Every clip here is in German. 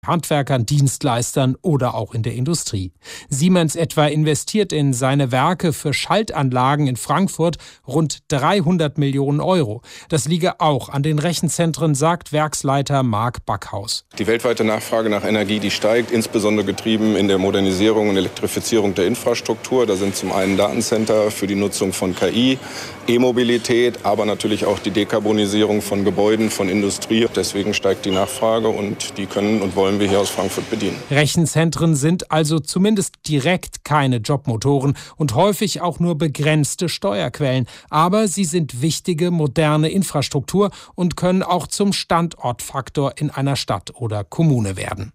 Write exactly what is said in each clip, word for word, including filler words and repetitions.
Handwerkern, Dienstleistern oder auch in der Industrie. Siemens etwa investiert in seine Werke für Schaltanlagen in Frankfurt rund dreihundert Millionen Euro. Das liege auch an den Rechenzentren, sagt Werksleiter Marc Backhaus. Die weltweite Nachfrage nach Energie, die steigt, insbesondere getrieben in der Modernisierung und Elektrifizierung der Infrastruktur. Da sind zum einen Datencenter für die Nutzung von K I, E-Mobilität, aber natürlich auch die Dekarbonisierung von Gebäuden, von Industrie. Deswegen steigt die Nachfrage und die können und wollen wir hier aus Frankfurt bedienen. Rechenzentren sind also zumindest direkt keine Jobmotoren und häufig auch nur begrenzte Steuerquellen. Aber sie sind wichtige, moderne Infrastruktur und können auch zum Standortfaktor in einer Stadt oder Kommune werden.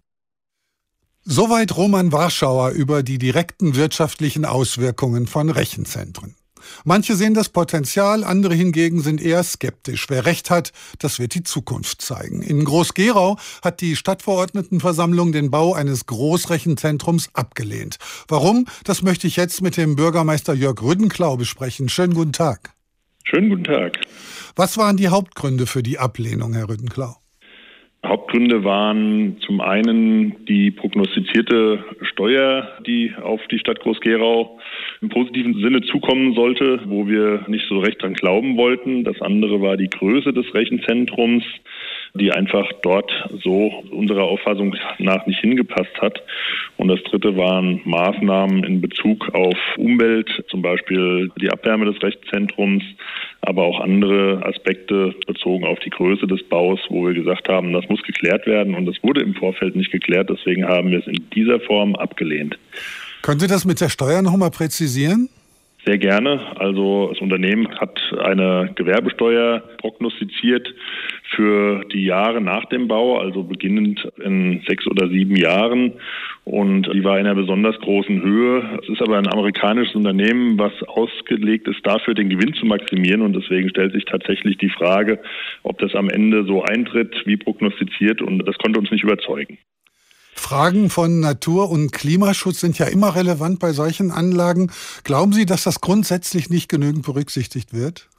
Soweit Roman Warschauer über die direkten wirtschaftlichen Auswirkungen von Rechenzentren. Manche sehen das Potenzial, andere hingegen sind eher skeptisch. Wer recht hat, das wird die Zukunft zeigen. In Groß-Gerau hat die Stadtverordnetenversammlung den Bau eines Großrechenzentrums abgelehnt. Warum? Das möchte ich jetzt mit dem Bürgermeister Jörg Rüdenklau besprechen. Schönen guten Tag. Schönen guten Tag. Was waren die Hauptgründe für die Ablehnung, Herr Rüdenklau? Hauptgründe waren zum einen die prognostizierte Steuer, die auf die Stadt Groß-Gerau im positiven Sinne zukommen sollte, wo wir nicht so recht dran glauben wollten. Das andere war die Größe des Rechenzentrums, die einfach dort so unserer Auffassung nach nicht hingepasst hat. Und das dritte waren Maßnahmen in Bezug auf Umwelt, zum Beispiel die Abwärme des Rechenzentrums, aber auch andere Aspekte bezogen auf die Größe des Baus, wo wir gesagt haben, das muss geklärt werden. Und das wurde im Vorfeld nicht geklärt, deswegen haben wir es in dieser Form abgelehnt. Können Sie das mit der Steuer noch mal präzisieren? Sehr gerne. Also das Unternehmen hat eine Gewerbesteuer prognostiziert für die Jahre nach dem Bau, also beginnend in sechs oder sieben Jahren. Und die war in einer besonders großen Höhe. Es ist aber ein amerikanisches Unternehmen, was ausgelegt ist, dafür den Gewinn zu maximieren. Und deswegen stellt sich tatsächlich die Frage, ob das am Ende so eintritt, wie prognostiziert. Und das konnte uns nicht überzeugen. Fragen von Natur- und Klimaschutz sind ja immer relevant bei solchen Anlagen. Glauben Sie, dass das grundsätzlich nicht genügend berücksichtigt wird?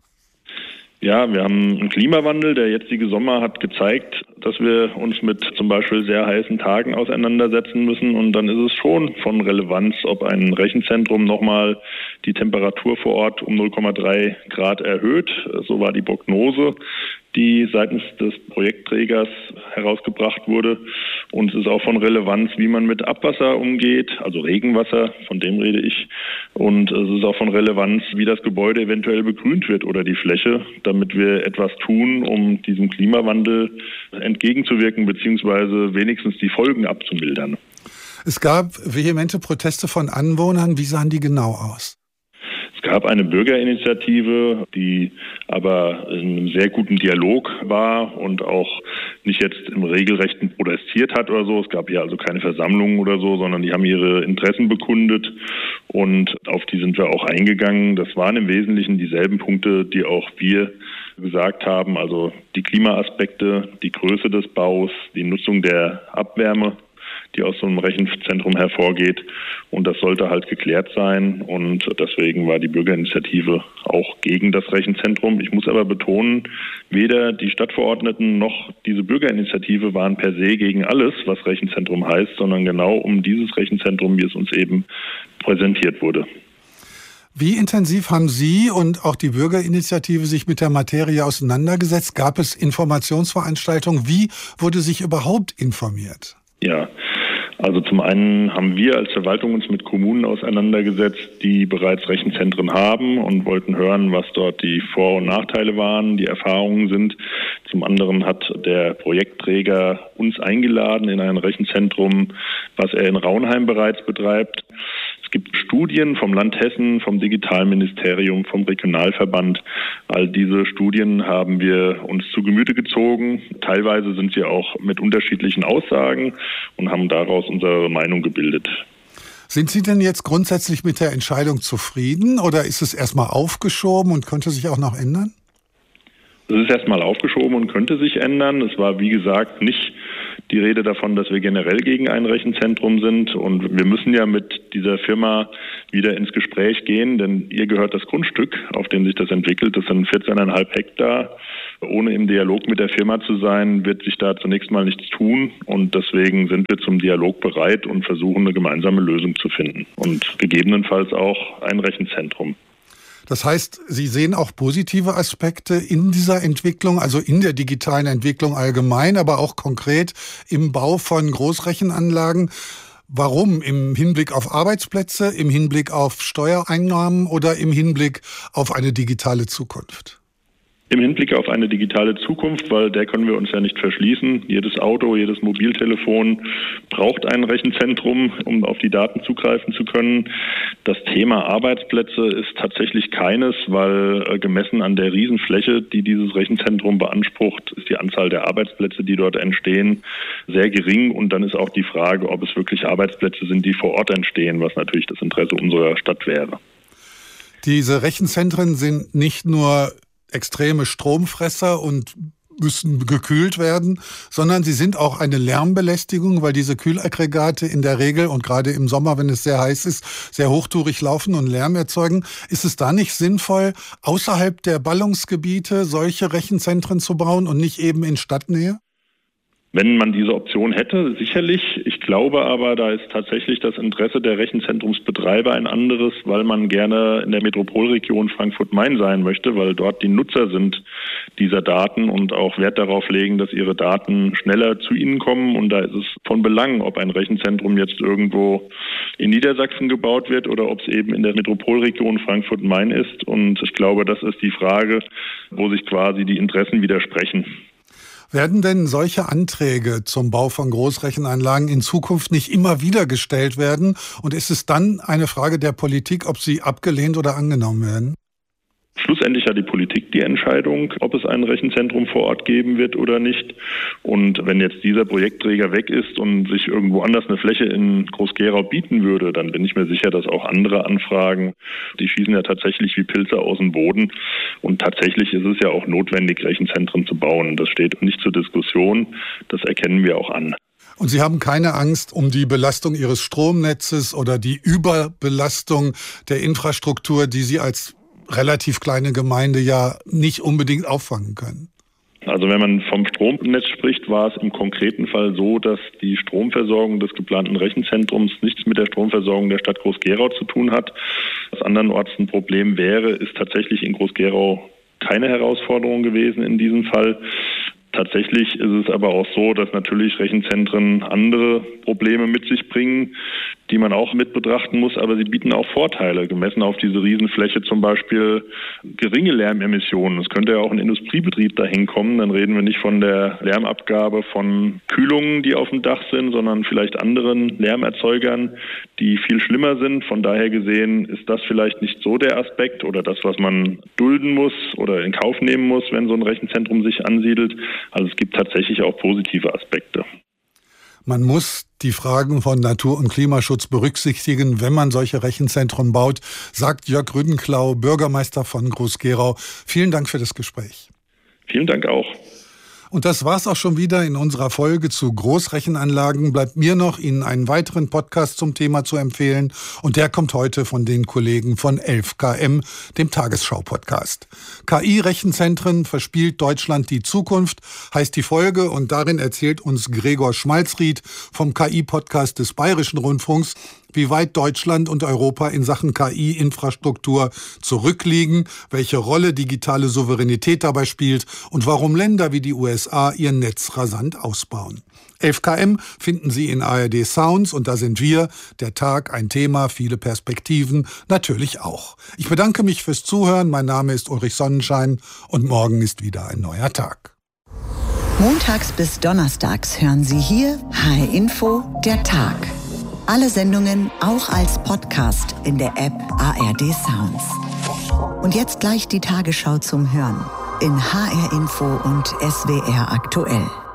Ja, wir haben einen Klimawandel. Der jetzige Sommer hat gezeigt, dass wir uns mit zum Beispiel sehr heißen Tagen auseinandersetzen müssen. Und dann ist es schon von Relevanz, ob ein Rechenzentrum nochmal die Temperatur vor Ort um null Komma drei Grad erhöht. So war die Prognose, die seitens des Projektträgers herausgebracht wurde. Und es ist auch von Relevanz, wie man mit Abwasser umgeht, also Regenwasser, von dem rede ich. Und es ist auch von Relevanz, wie das Gebäude eventuell begrünt wird oder die Fläche, damit wir etwas tun, um diesem Klimawandel entgegenzuwirken, beziehungsweise wenigstens die Folgen abzumildern. Es gab vehemente Proteste von Anwohnern. Wie sahen die genau aus? Es gab eine Bürgerinitiative, die aber in einem sehr guten Dialog war und auch nicht jetzt im Regelrechten protestiert hat oder so. Es gab hier also keine Versammlungen oder so, sondern die haben ihre Interessen bekundet und auf die sind wir auch eingegangen. Das waren im Wesentlichen dieselben Punkte, die auch wir gesagt haben, also die Klimaaspekte, die Größe des Baus, die Nutzung der Abwärme, die aus so einem Rechenzentrum hervorgeht. Und das sollte halt geklärt sein. Und deswegen war die Bürgerinitiative auch gegen das Rechenzentrum. Ich muss aber betonen, weder die Stadtverordneten noch diese Bürgerinitiative waren per se gegen alles, was Rechenzentrum heißt, sondern genau um dieses Rechenzentrum, wie es uns eben präsentiert wurde. Wie intensiv haben Sie und auch die Bürgerinitiative sich mit der Materie auseinandergesetzt? Gab es Informationsveranstaltungen? Wie wurde sich überhaupt informiert? Ja, also zum einen haben wir als Verwaltung uns mit Kommunen auseinandergesetzt, die bereits Rechenzentren haben und wollten hören, was dort die Vor- und Nachteile waren, die Erfahrungen sind. Zum anderen hat der Projektträger uns eingeladen in ein Rechenzentrum, was er in Raunheim bereits betreibt. Es gibt Studien vom Land Hessen, vom Digitalministerium, vom Regionalverband. All diese Studien haben wir uns zu Gemüte gezogen. Teilweise sind sie auch mit unterschiedlichen Aussagen und haben daraus unsere Meinung gebildet. Sind Sie denn jetzt grundsätzlich mit der Entscheidung zufrieden oder ist es erstmal aufgeschoben und könnte sich auch noch ändern? Es ist erstmal aufgeschoben und könnte sich ändern. Es war, wie gesagt, nicht die Rede davon, dass wir generell gegen ein Rechenzentrum sind. Und wir müssen ja mit dieser Firma wieder ins Gespräch gehen, denn ihr gehört das Grundstück, auf dem sich das entwickelt. Das sind vierzehn Komma fünf Hektar. Ohne im Dialog mit der Firma zu sein, wird sich da zunächst mal nichts tun. Und deswegen sind wir zum Dialog bereit und versuchen, eine gemeinsame Lösung zu finden. Und gegebenenfalls auch ein Rechenzentrum. Das heißt, Sie sehen auch positive Aspekte in dieser Entwicklung, also in der digitalen Entwicklung allgemein, aber auch konkret im Bau von Großrechenanlagen. Warum? Im Hinblick auf Arbeitsplätze, im Hinblick auf Steuereinnahmen oder im Hinblick auf eine digitale Zukunft? Im Hinblick auf eine digitale Zukunft, weil der können wir uns ja nicht verschließen. Jedes Auto, jedes Mobiltelefon braucht ein Rechenzentrum, um auf die Daten zugreifen zu können. Das Thema Arbeitsplätze ist tatsächlich keines, weil äh, gemessen an der Riesenfläche, die dieses Rechenzentrum beansprucht, ist die Anzahl der Arbeitsplätze, die dort entstehen, sehr gering. Und dann ist auch die Frage, ob es wirklich Arbeitsplätze sind, die vor Ort entstehen, was natürlich das Interesse unserer Stadt wäre. Diese Rechenzentren sind nicht nur extreme Stromfresser und müssen gekühlt werden, sondern sie sind auch eine Lärmbelästigung, weil diese Kühlaggregate in der Regel und gerade im Sommer, wenn es sehr heiß ist, sehr hochtourig laufen und Lärm erzeugen. Ist es da nicht sinnvoll, außerhalb der Ballungsgebiete solche Rechenzentren zu bauen und nicht eben in Stadtnähe? Wenn man diese Option hätte, sicherlich. Ich glaube aber, da ist tatsächlich das Interesse der Rechenzentrumsbetreiber ein anderes, weil man gerne in der Metropolregion Frankfurt-Main sein möchte, weil dort die Nutzer sind dieser Daten und auch Wert darauf legen, dass ihre Daten schneller zu ihnen kommen. Und da ist es von Belang, ob ein Rechenzentrum jetzt irgendwo in Niedersachsen gebaut wird oder ob es eben in der Metropolregion Frankfurt-Main ist. Und ich glaube, das ist die Frage, wo sich quasi die Interessen widersprechen. Werden denn solche Anträge zum Bau von Großrechenanlagen in Zukunft nicht immer wieder gestellt werden? Und ist es dann eine Frage der Politik, ob sie abgelehnt oder angenommen werden? Schlussendlich hat die Politik die Entscheidung, ob es ein Rechenzentrum vor Ort geben wird oder nicht. Und wenn jetzt dieser Projektträger weg ist und sich irgendwo anders eine Fläche in Groß-Gerau bieten würde, dann bin ich mir sicher, dass auch andere Anfragen, die schießen ja tatsächlich wie Pilze aus dem Boden. Und tatsächlich ist es ja auch notwendig, Rechenzentren zu bauen. Das steht nicht zur Diskussion. Das erkennen wir auch an. Und Sie haben keine Angst um die Belastung Ihres Stromnetzes oder die Überbelastung der Infrastruktur, die Sie als relativ kleine Gemeinde ja nicht unbedingt auffangen können? Also wenn man vom Stromnetz spricht, war es im konkreten Fall so, dass die Stromversorgung des geplanten Rechenzentrums nichts mit der Stromversorgung der Stadt Groß-Gerau zu tun hat. Was andernorts ein Problem wäre, ist tatsächlich in Groß-Gerau keine Herausforderung gewesen in diesem Fall. Tatsächlich ist es aber auch so, dass natürlich Rechenzentren andere Probleme mit sich bringen, die man auch mit betrachten muss, aber sie bieten auch Vorteile, gemessen auf diese Riesenfläche, zum Beispiel geringe Lärmemissionen. Es könnte ja auch ein Industriebetrieb dahin kommen, dann reden wir nicht von der Lärmabgabe von Kühlungen, die auf dem Dach sind, sondern vielleicht anderen Lärmerzeugern, die viel schlimmer sind. Von daher gesehen ist das vielleicht nicht so der Aspekt oder das, was man dulden muss oder in Kauf nehmen muss, wenn so ein Rechenzentrum sich ansiedelt. Also es gibt tatsächlich auch positive Aspekte. Man muss die Fragen von Natur- und Klimaschutz berücksichtigen, wenn man solche Rechenzentren baut, sagt Jörg Rüdenklau, Bürgermeister von Groß-Gerau. Vielen Dank für das Gespräch. Vielen Dank auch. Und das war's auch schon wieder in unserer Folge zu Großrechenanlagen. Bleibt mir noch, Ihnen einen weiteren Podcast zum Thema zu empfehlen. Und der kommt heute von den Kollegen von elf K M, dem Tagesschau-Podcast. K I-Rechenzentren verspielt Deutschland die Zukunft, heißt die Folge. Und darin erzählt uns Gregor Schmalzried vom K I-Podcast des Bayerischen Rundfunks, wie weit Deutschland und Europa in Sachen K I-Infrastruktur zurückliegen, welche Rolle digitale Souveränität dabei spielt und warum Länder wie die U S A ihr Netz rasant ausbauen. elf K M finden Sie in A R D Sounds und da sind wir, der Tag, ein Thema, viele Perspektiven, natürlich auch. Ich bedanke mich fürs Zuhören, mein Name ist Ulrich Sonnenschein und morgen ist wieder ein neuer Tag. Montags bis donnerstags hören Sie hier H R Info, der Tag. Alle Sendungen auch als Podcast in der App A R D Sounds. Und jetzt gleich die Tagesschau zum Hören in H R Info und S W R aktuell.